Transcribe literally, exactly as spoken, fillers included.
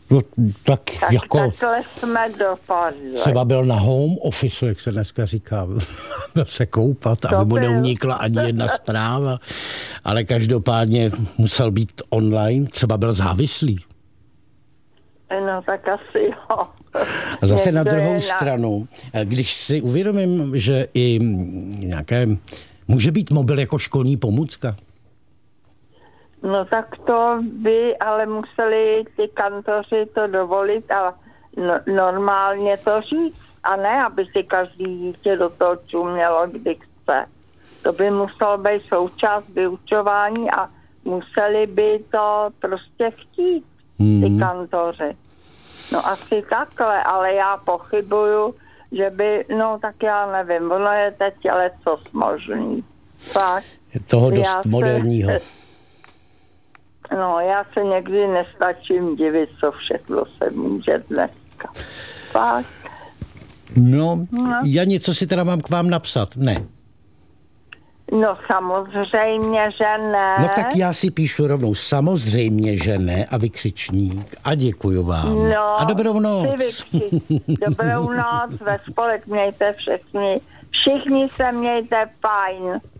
No, tak, tak jako... takhle jsme dopadli. Třeba byl na home office, jak se dneska říká. Byl se koupat, aby mu neunikla ani jedna zpráva. Ale každopádně musel být online. Třeba byl závislý. No tak asi jo. A zase Někdo na druhou na... stranu, když si uvědomím, že i nějaké... Může být mobil jako školní pomůcka? No tak to by ale museli ty kantoři to dovolit a no, normálně to říct. A ne, aby si každý dítě do toho čumělo, kdy chce. To by muselo být součást vyučování a museli by to prostě chtít, hmm. ty kantoři. No asi takhle, ale já pochybuju, že by, no tak já nevím, ono je teď ale co možný. Tak. Je toho dost já moderního. Se, no já se někdy nestačím divit, co všechno se může dneska. Tak. No, no, já něco si teda mám k vám napsat, ne? No samozřejmě, že ne. No tak já si píšu rovnou samozřejmě, že ne a vykřičník a děkuju vám. No, a dobrou noc. Dobrou noc, ve spolek mějte všichni. Všichni se mějte fajn.